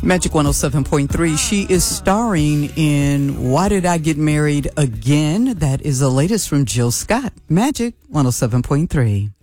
Magic 107.3. She is starring in Why Did I Get Married Again? That is the latest from Jill Scott. Magic 107.3.